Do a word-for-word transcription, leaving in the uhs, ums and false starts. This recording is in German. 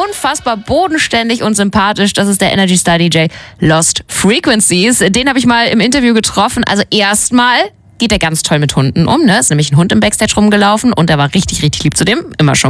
unfassbar bodenständig und sympathisch. Das ist der Energy Star D J Lost Frequencies. Den habe ich mal im Interview getroffen. Also erstmal geht er ganz toll mit Hunden um. Ne? Ist nämlich ein Hund im Backstage rumgelaufen und er war richtig, richtig lieb zu dem. Immer schon